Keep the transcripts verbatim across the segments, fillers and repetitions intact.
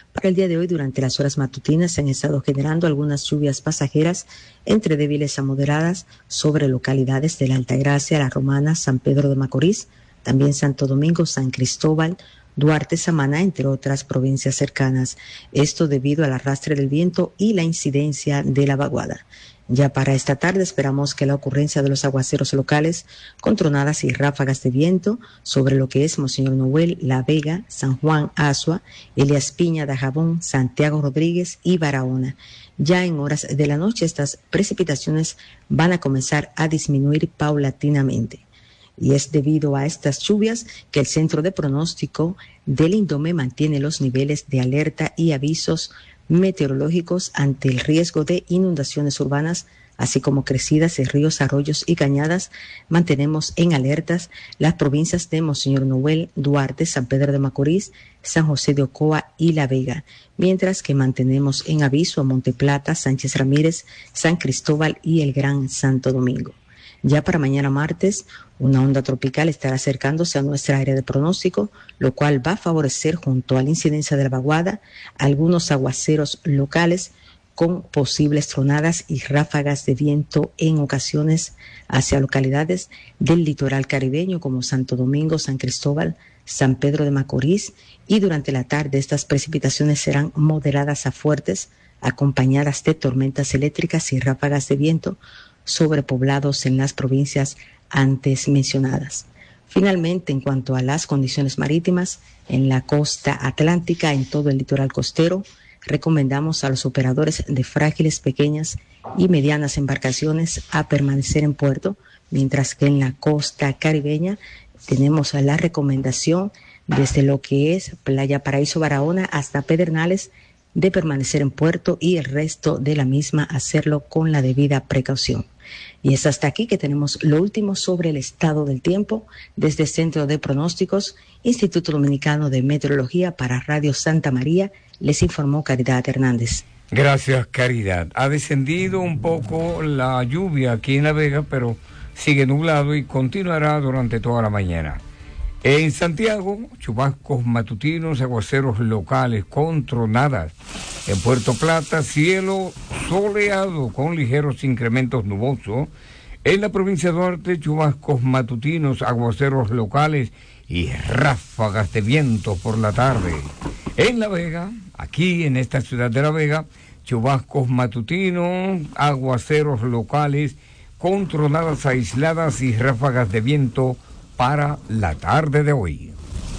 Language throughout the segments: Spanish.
Para el día de hoy, durante las horas matutinas, se han estado generando algunas lluvias pasajeras entre débiles a moderadas sobre localidades de la Altagracia, La Romana, San Pedro de Macorís, también Santo Domingo, San Cristóbal, Duarte, Samaná, entre otras provincias cercanas. Esto debido al arrastre del viento y la incidencia de la vaguada. Ya para esta tarde esperamos que la ocurrencia de los aguaceros locales con tronadas y ráfagas de viento sobre lo que es Monseñor Noel, La Vega, San Juan, Azua, Elías Piña, Dajabón, Santiago Rodríguez y Barahona. Ya en horas de la noche estas precipitaciones van a comenzar a disminuir paulatinamente. Y es debido a estas lluvias que el Centro de Pronóstico del INDOME mantiene los niveles de alerta y avisos meteorológicos ante el riesgo de inundaciones urbanas, así como crecidas de ríos, arroyos y cañadas. Mantenemos en alertas las provincias de Monseñor Noel, Duarte, San Pedro de Macorís, San José de Ocoa y La Vega, mientras que mantenemos en aviso a Monteplata, Sánchez Ramírez, San Cristóbal y el Gran Santo Domingo. Ya para mañana martes, una onda tropical estará acercándose a nuestra área de pronóstico, lo cual va a favorecer, junto a la incidencia de la vaguada, algunos aguaceros locales con posibles tronadas y ráfagas de viento en ocasiones hacia localidades del litoral caribeño como Santo Domingo, San Cristóbal, San Pedro de Macorís, y durante la tarde estas precipitaciones serán moderadas a fuertes, acompañadas de tormentas eléctricas y ráfagas de viento sobre poblados en las provincias antes mencionadas. Finalmente, en cuanto a las condiciones marítimas, en la costa atlántica, en todo el litoral costero, recomendamos a los operadores de frágiles, pequeñas y medianas embarcaciones a permanecer en puerto, mientras que en la costa caribeña tenemos la recomendación desde lo que es Playa Paraíso Barahona hasta Pedernales de permanecer en puerto y el resto de la misma hacerlo con la debida precaución. Y es hasta aquí que tenemos lo último sobre el estado del tiempo desde el Centro de Pronósticos, Instituto Dominicano de Meteorología. Para Radio Santa María, les informó Caridad Hernández. Gracias, Caridad. Ha descendido un poco la lluvia aquí en La Vega, pero sigue nublado y continuará durante toda la mañana. En Santiago, chubascos matutinos, aguaceros locales con tronadas. En Puerto Plata, cielo soleado con ligeros incrementos nubosos. En la provincia de Duarte, chubascos matutinos, aguaceros locales y ráfagas de viento por la tarde. En La Vega, aquí en esta ciudad de La Vega, chubascos matutinos, aguaceros locales con tronadas aisladas y ráfagas de viento para la tarde de hoy.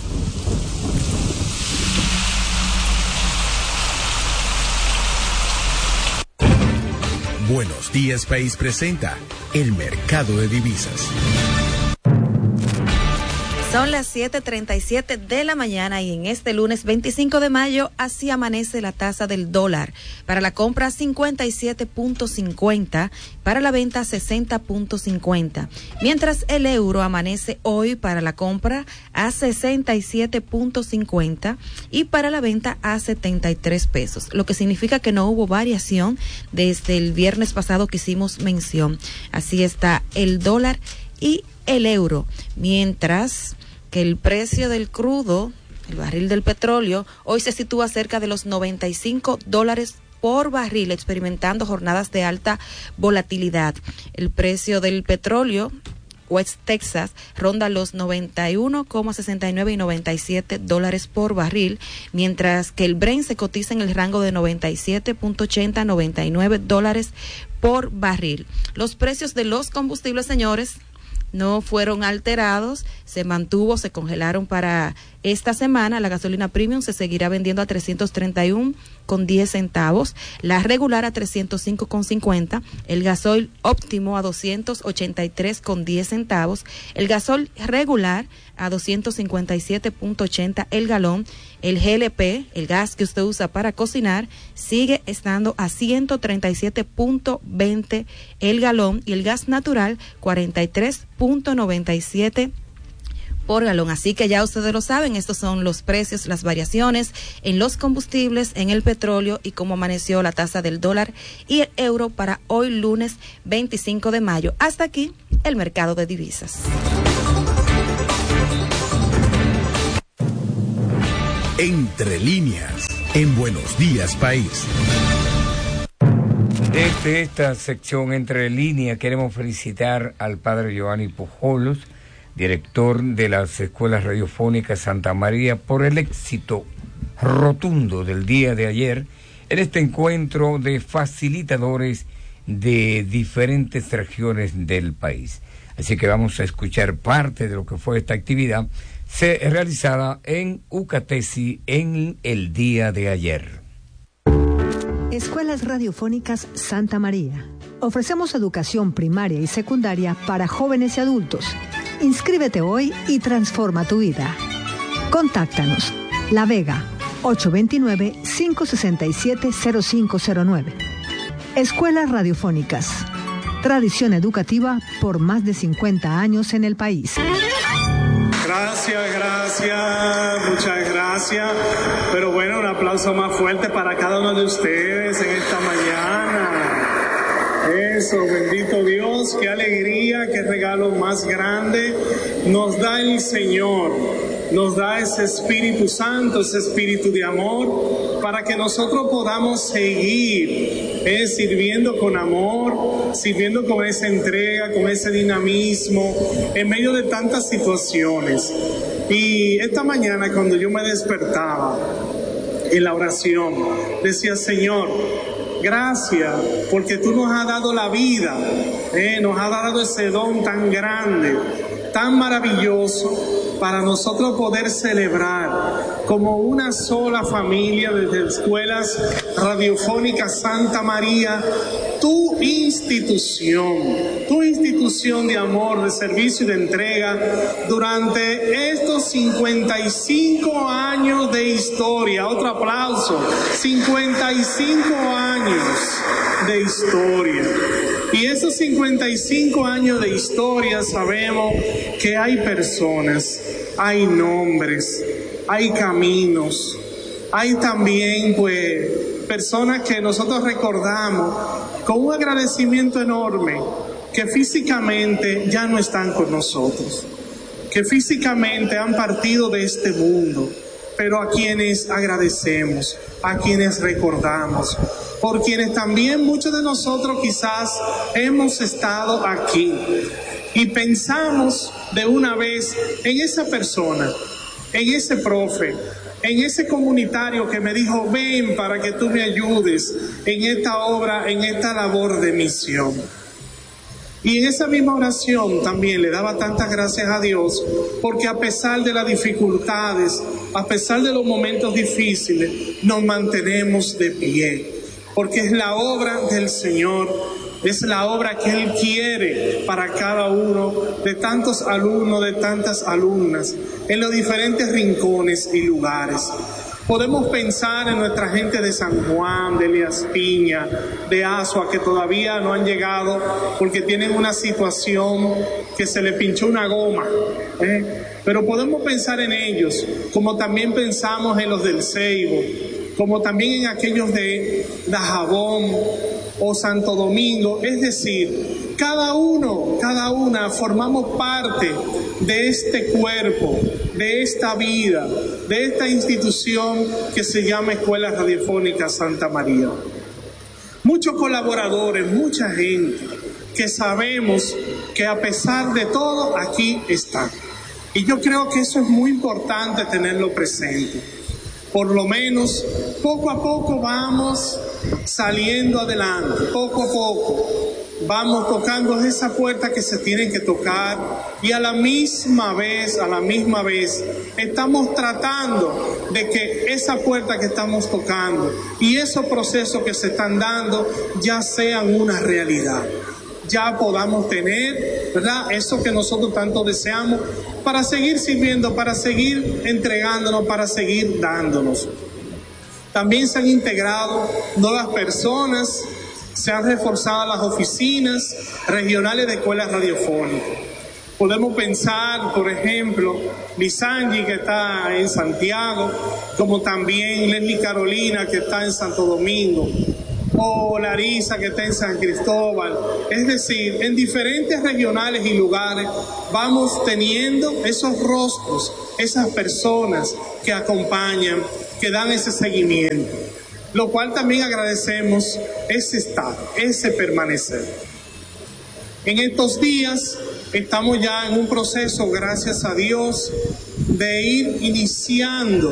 Buenos Días País presenta el mercado de divisas. Son las siete treinta y siete de la mañana y en este lunes veinticinco de mayo así amanece la tasa del dólar. Para la compra cincuenta y siete punto cincuenta, para la venta sesenta punto cincuenta. Mientras el euro amanece hoy para la compra a sesenta y siete punto cincuenta y para la venta a setenta y tres pesos, lo que significa que no hubo variación desde el viernes pasado que hicimos mención. Así está el dólar y el euro, mientras que el precio del crudo, el barril del petróleo, hoy se sitúa cerca de los noventa y cinco dólares por barril, experimentando jornadas de alta volatilidad. El precio del petróleo West Texas ronda los noventa y uno coma sesenta y nueve y noventa y siete dólares por barril, mientras que el Brent se cotiza en el rango de noventa y siete punto ochenta a noventa y nueve dólares por barril. Los precios de los combustibles, señores, no fueron alterados, se mantuvo, se congelaron para esta semana. La gasolina premium se seguirá vendiendo a trescientos treinta y uno con diez centavos, la regular a trescientos cinco con cincuenta, el gasoil óptimo a doscientos ochenta y tres con diez centavos, el gasol regular a doscientos cincuenta y siete punto ochenta el galón, el G L P, el gas que usted usa para cocinar, sigue estando a ciento treinta y siete punto veinte el galón y el gas natural cuarenta y tres punto noventa y siete por galón. Así que ya ustedes lo saben, estos son los precios, las variaciones en los combustibles, en el petróleo y cómo amaneció la tasa del dólar y el euro para hoy lunes veinticinco de mayo. Hasta aquí el mercado de divisas. Entre líneas. en Buenos Días País. Desde esta sección Entre Líneas queremos felicitar al padre Giovanni Pujolos, director de las Escuelas Radiofónicas Santa María, por el éxito rotundo del día de ayer en este encuentro de facilitadores de diferentes regiones del país. Así que vamos a escuchar parte de lo que fue esta actividad se, realizada en Ucatesi en el día de ayer. Escuelas Radiofónicas Santa María. Ofrecemos educación primaria y secundaria para jóvenes y adultos. Inscríbete hoy y transforma tu vida. Contáctanos. La Vega, ocho dos nueve, cinco seis siete, cero cinco cero nueve. Escuelas Radiofónicas. Tradición educativa por más de cincuenta años en el país. Gracias, gracias, muchas gracias. Pero bueno, un aplauso más fuerte para cada uno de ustedes en esta mañana. Eso, bendito Dios, qué alegría, qué regalo más grande nos da el Señor. Nos da ese Espíritu Santo, ese Espíritu de amor, para que nosotros podamos seguir eh, sirviendo con amor, sirviendo con esa entrega, con ese dinamismo, en medio de tantas situaciones. Y esta mañana, cuando yo me despertaba en la oración, decía: Señor, gracias, porque tú nos has dado la vida, eh, nos has dado ese don tan grande, tan maravilloso, para nosotros poder celebrar como una sola familia desde Escuelas Radiofónicas Santa María, tu institución, tu institución de amor, de servicio y de entrega durante estos cincuenta y cinco años de historia. Otro aplauso, cincuenta y cinco años de historia. Y esos cincuenta y cinco años de historia sabemos que hay personas, hay nombres, hay caminos, hay también pues personas que nosotros recordamos con un agradecimiento enorme, que físicamente ya no están con nosotros, que físicamente han partido de este mundo, pero a quienes agradecemos, a quienes recordamos, por quienes también muchos de nosotros quizás hemos estado aquí y pensamos de una vez en esa persona, en ese profe, en ese comunitario que me dijo: ven para que tú me ayudes en esta obra, en esta labor de misión. Y en esa misma oración también le daba tantas gracias a Dios, porque a pesar de las dificultades, a pesar de los momentos difíciles, nos mantenemos de pie, porque es la obra del Señor, es la obra que Él quiere para cada uno de tantos alumnos, de tantas alumnas, en los diferentes rincones y lugares. Podemos pensar en nuestra gente de San Juan, de Elías Piña, de Asua, que todavía no han llegado porque tienen una situación que se le pinchó una goma, ¿eh? Pero podemos pensar en ellos, como también pensamos en los del Ceibo, como también en aquellos de Dajabón o Santo Domingo. Es decir, cada uno, cada una formamos parte de este cuerpo, de esta vida, de esta institución que se llama Escuela Radiofónica Santa María. Muchos colaboradores, mucha gente que sabemos que a pesar de todo aquí están. Y yo creo que eso es muy importante tenerlo presente. Por lo menos poco a poco vamos saliendo adelante, poco a poco vamos tocando esa puerta que se tiene que tocar, y a la misma vez, a la misma vez estamos tratando de que esa puerta que estamos tocando y esos procesos que se están dando ya sean una realidad, ya podamos tener, ¿verdad?, eso que nosotros tanto deseamos, para seguir sirviendo, para seguir entregándonos, para seguir dándonos. También se han integrado nuevas personas, se han reforzado las oficinas regionales de escuelas radiofónicas. Podemos pensar, por ejemplo, Lisangi, que está en Santiago, como también Leslie Carolina, que está en Santo Domingo, o Larisa, que está en San Cristóbal. Es decir, en diferentes regionales y lugares vamos teniendo esos rostros, esas personas que acompañan que dan ese seguimiento, lo cual también agradecemos ese estar, ese permanecer. En estos días estamos ya en un proceso, gracias a Dios, de ir iniciando.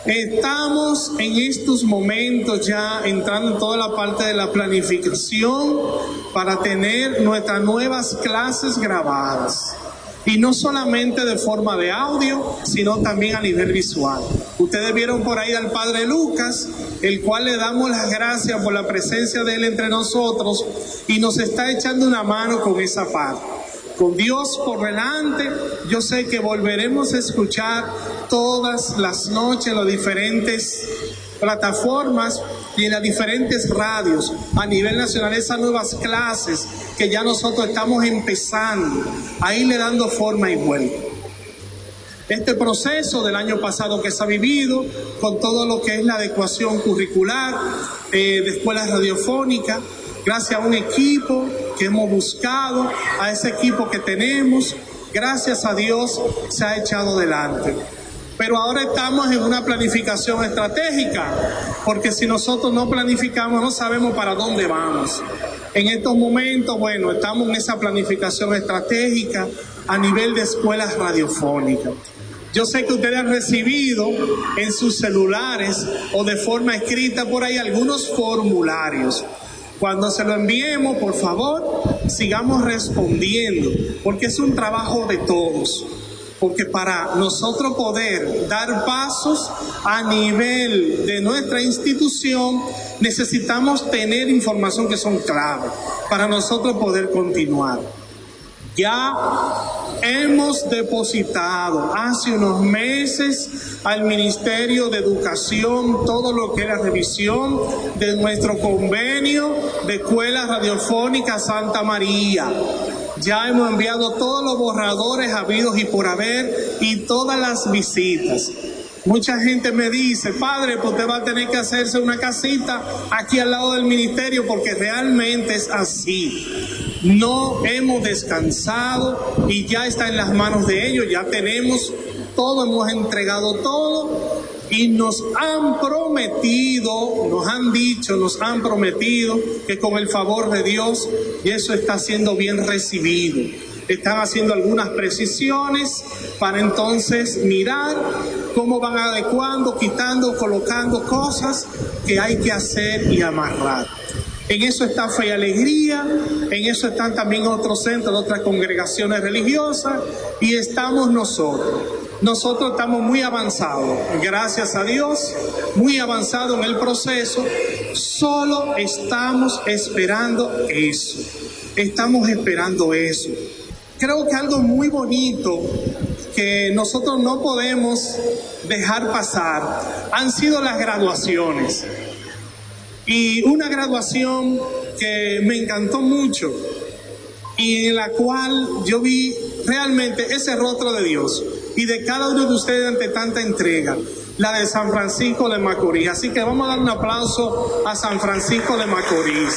Estamos en estos momentos ya entrando en toda la parte de la planificación para tener nuestras nuevas clases grabadas. Y no solamente de forma de audio, sino también a nivel visual. Ustedes vieron por ahí al Padre Lucas, el cual le damos las gracias por la presencia de él entre nosotros y nos está echando una mano con esa parte. Con Dios por delante, yo sé que volveremos a escuchar todas las noches las diferentes plataformas y en las diferentes radios a nivel nacional esas nuevas clases que ya nosotros estamos empezando a irle dando forma y vuelta. Este proceso del año pasado que se ha vivido con todo lo que es la adecuación curricular eh, de escuelas radiofónicas, gracias a un equipo que hemos buscado, a ese equipo que tenemos, gracias a Dios se ha echado adelante. Pero ahora estamos en una planificación estratégica, porque si nosotros no planificamos no sabemos para dónde vamos. En estos momentos, bueno, estamos en esa planificación estratégica a nivel de escuelas radiofónicas. Yo sé que ustedes han recibido en sus celulares o de forma escrita por ahí algunos formularios. Cuando se lo enviemos, por favor, sigamos respondiendo, porque es un trabajo de todos. Porque para nosotros poder dar pasos a nivel de nuestra institución, necesitamos tener información que son clave para nosotros poder continuar. Ya hemos depositado hace unos meses al Ministerio de Educación todo lo que es la revisión de nuestro convenio de Escuela Radiofónica Santa María. Ya hemos enviado todos los borradores habidos y por haber y todas las visitas. Mucha gente me dice, padre, pues usted va a tener que hacerse una casita aquí al lado del ministerio, porque realmente es así. No hemos descansado y ya está en las manos de ellos, ya tenemos todo, hemos entregado todo y nos han prometido, nos han dicho, nos han prometido que con el favor de Dios, y eso está siendo bien recibido. Están haciendo algunas precisiones para entonces mirar cómo van adecuando, quitando, colocando cosas que hay que hacer y amarrar. En eso está Fe y Alegría, en eso están también otros centros, otras congregaciones religiosas, y estamos nosotros. Nosotros estamos muy avanzados, gracias a Dios, muy avanzados en el proceso. Solo estamos esperando eso, estamos esperando eso. Creo que algo muy bonito que nosotros no podemos dejar pasar han sido las graduaciones. Y una graduación que me encantó mucho y en la cual yo vi realmente ese rostro de Dios y de cada uno de ustedes ante tanta entrega, la de San Francisco de Macorís. Así que vamos a dar un aplauso a San Francisco de Macorís.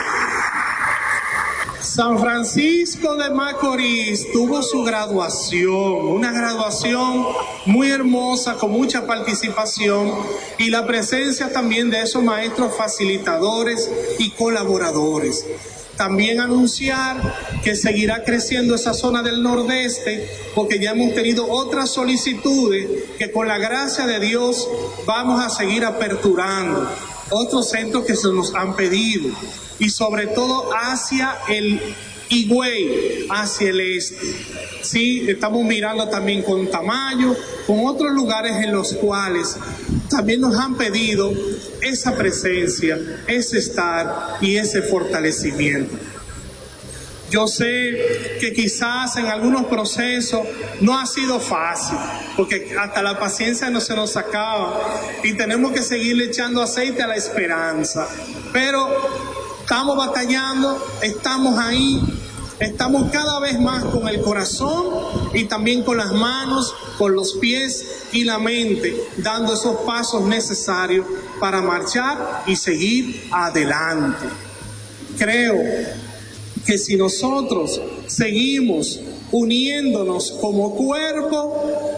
San Francisco de Macorís tuvo su graduación, una graduación muy hermosa, con mucha participación y la presencia también de esos maestros facilitadores y colaboradores. También anunciar que seguirá creciendo esa zona del nordeste, porque ya hemos tenido otras solicitudes que con la gracia de Dios vamos a seguir aperturando, otros centros que se nos han pedido, y sobre todo hacia el Higüey, hacia el este. Sí, estamos mirando también con Tamayo, con otros lugares en los cuales también nos han pedido esa presencia, ese estar y ese fortalecimiento. Yo sé que quizás en algunos procesos no ha sido fácil, porque hasta la paciencia no se nos acaba y tenemos que seguirle echando aceite a la esperanza. Pero estamos batallando, estamos ahí, estamos cada vez más con el corazón y también con las manos, con los pies y la mente, dando esos pasos necesarios para marchar y seguir adelante. Creo que si nosotros seguimos uniéndonos como cuerpo,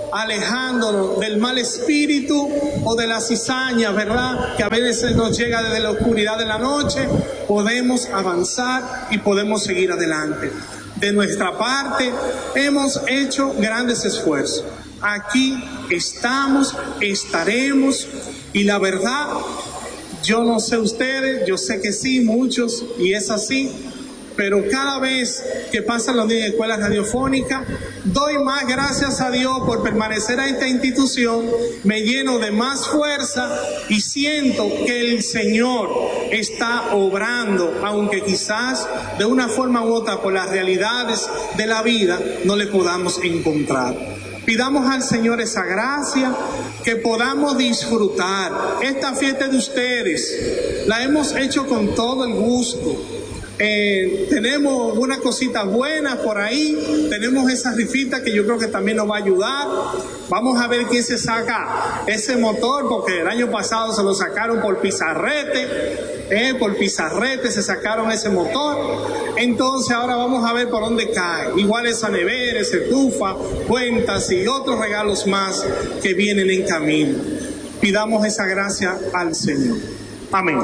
alejándonos del mal espíritu o de la cizaña, ¿verdad?, que a veces nos llega desde la oscuridad de la noche, podemos avanzar y podemos seguir adelante. De nuestra parte, hemos hecho grandes esfuerzos. Aquí estamos, estaremos, y la verdad, yo no sé ustedes, yo sé que sí, muchos, y es así, pero cada vez que pasan los días en escuelas radiofónicas, doy más gracias a Dios por permanecer a esta institución, me lleno de más fuerza y siento que el Señor está obrando, aunque quizás de una forma u otra por las realidades de la vida no le podamos encontrar. Pidamos al Señor esa gracia, que podamos disfrutar esta fiesta de ustedes. La hemos hecho con todo el gusto. Eh, tenemos una cosita buena por ahí, tenemos esa rifita que yo creo que también nos va a ayudar. Vamos a ver quién se saca ese motor, porque el año pasado se lo sacaron por Pizarrete, eh, por Pizarrete se sacaron ese motor. Entonces ahora vamos a ver por dónde cae. Igual esa nevera, esa estufa, cuentas y otros regalos más que vienen en camino. Pidamos esa gracia al Señor. Amén.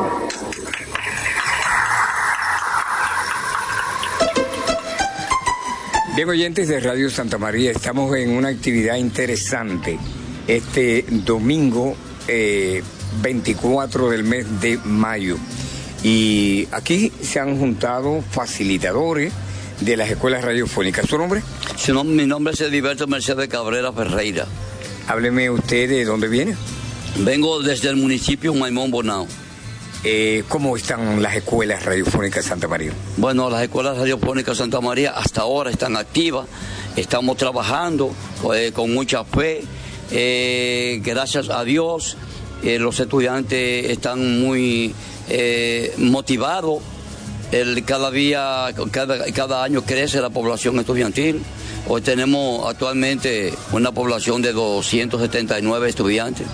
Bien, oyentes de Radio Santa María, estamos en una actividad interesante este domingo eh, veinticuatro del mes de mayo. Y aquí se han juntado facilitadores de las escuelas radiofónicas. ¿Su nombre? Su nombre, mi nombre es Edilberto Mercedes Cabrera Ferreira. Hábleme usted de dónde viene. Vengo desde el municipio Maimón Bonao. Eh, ¿Cómo están las escuelas radiofónicas de Santa María? Bueno, las escuelas radiofónicas de Santa María hasta ahora están activas, estamos trabajando eh, con mucha fe, eh, gracias a Dios, eh, los estudiantes están muy eh, motivados, el, cada día, cada, cada año crece la población estudiantil. Hoy tenemos actualmente una población de doscientos setenta y nueve estudiantes.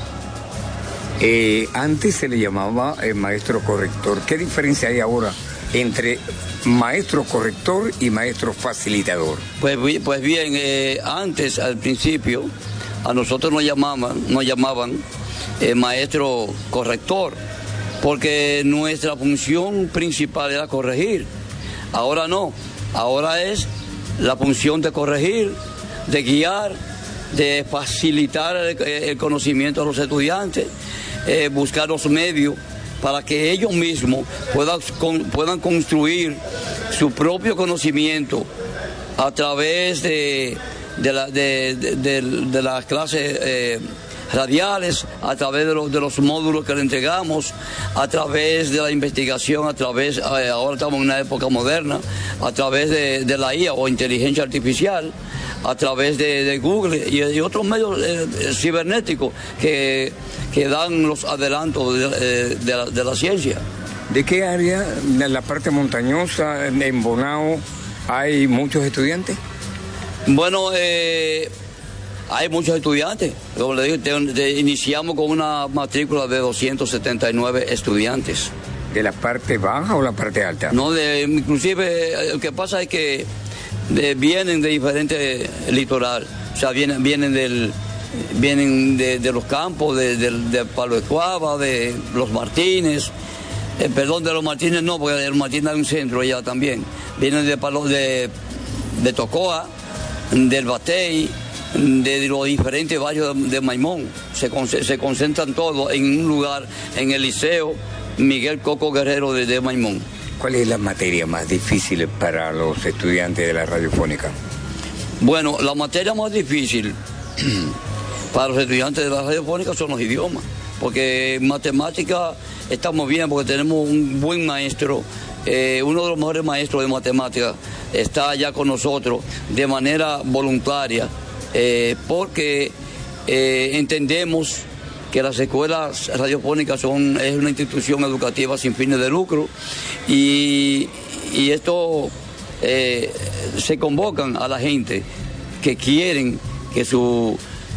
Eh, antes se le llamaba eh, maestro corrector. ¿Qué diferencia hay ahora entre maestro corrector y maestro facilitador? Pues, pues bien, eh, antes, al principio, a nosotros nos llamaban, nos llamaban eh, maestro corrector, porque nuestra función principal era corregir. Ahora no, ahora es la función de corregir, de guiar, de facilitar el, el conocimiento a los estudiantes. Eh, buscar los medios para que ellos mismos puedan, con, puedan construir su propio conocimiento a través de, de, la, de, de, de, de las clases eh, radiales, a través de los, de los módulos que le entregamos, a través de la investigación, a través, eh, ahora estamos en una época moderna, a través de, de la I A o inteligencia artificial, a través de, de Google y, y otros medios eh, cibernéticos que, que dan los adelantos de, eh, de, la, de la ciencia. ¿De qué área, de la parte montañosa, en Bonao, hay muchos estudiantes? Bueno, eh, hay muchos estudiantes. Como le digo, te, te, iniciamos con una matrícula de doscientos setenta y nueve estudiantes. ¿De la parte baja o la parte alta? No, de, inclusive lo que pasa es que De, vienen de diferentes litoral, o sea, vienen, vienen, del, vienen de, de los campos, de, de, de Palo de Cuava, de Los Martínez, eh, perdón, de Los Martínez no, porque de Los Martínez hay un centro allá también, vienen de Palo de, de Tocoa, del Batey, de, de los diferentes barrios de, de Maimón, se, se concentran todos en un lugar, en el Liceo Miguel Coco Guerrero de, de Maimón. ¿Cuál es la materia más difícil para los estudiantes de la radiofónica? Bueno, la materia más difícil para los estudiantes de la radiofónica son los idiomas, porque en matemática estamos bien, porque tenemos un buen maestro, eh, uno de los mejores maestros de matemática está allá con nosotros de manera voluntaria, eh, porque eh, entendemos que las escuelas radiofónicas son, es una institución educativa sin fines de lucro y, y esto eh, se convocan a la gente que quieren que su,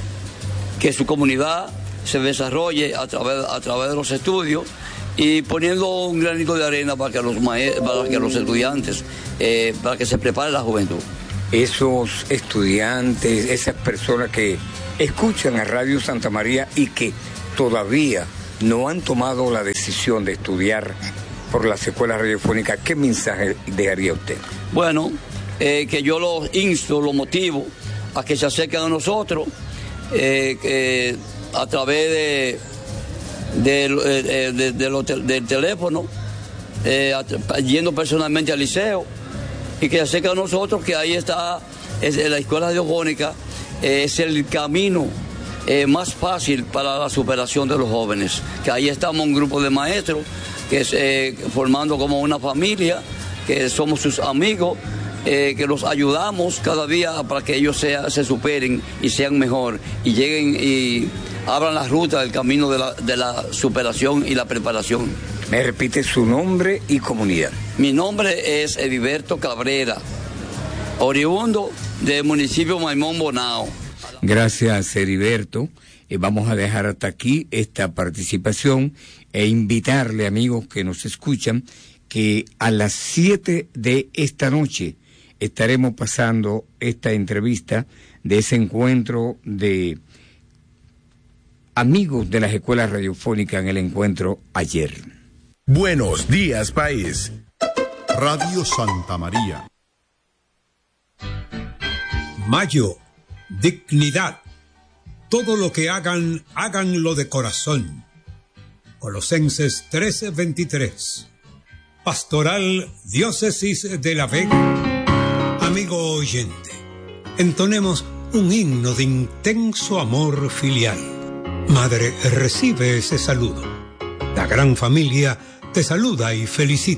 que su comunidad se desarrolle a través, a través de los estudios y poniendo un granito de arena para que los, para que los estudiantes, eh, para que se prepare la juventud. Esos estudiantes, esas personas que escuchan a Radio Santa María y que todavía no han tomado la decisión de estudiar por las escuelas radiofónicas, ¿qué mensaje dejaría usted? Bueno, eh, que yo los insto, los motivo a que se acerquen a nosotros eh, eh, a través de, de, de, de, de lo, del teléfono, eh, yendo personalmente al liceo, y que se acerquen a nosotros, que ahí está es, la escuela radiofónica, eh, es el camino eh, más fácil para la superación de los jóvenes, que ahí estamos un grupo de maestros, que es eh, formando como una familia, que somos sus amigos, eh, que los ayudamos cada día para que ellos sea, se superen y sean mejor, y lleguen y abran la ruta del camino de la, de la superación y la preparación. Me repite su nombre y comunidad. Mi nombre es Heriberto Cabrera, oriundo del municipio Maimón Bonao. Gracias, Heriberto. Eh, vamos a dejar hasta aquí esta participación e invitarle, amigos que nos escuchan, que a las siete de esta noche estaremos pasando esta entrevista de ese encuentro de amigos de las escuelas radiofónicas en el encuentro ayer. Buenos días, país. Radio Santa María. Mayo, dignidad. Todo lo que hagan, háganlo de corazón. Colosenses trece veintitrés. Pastoral Diócesis de La Vega. Amigo oyente, entonemos un himno de intenso amor filial. Madre, recibe ese saludo. La gran familia te saluda y felicita.